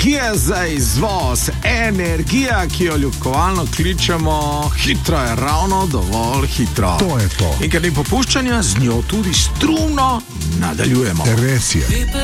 ki je za izvoz, energija, ki jo ljubkovalno kličemo, hitro je ravno dovolj hitro. To je to. In ker ni popuščanja, z njo tudi strumno nadaljujemo. Res je.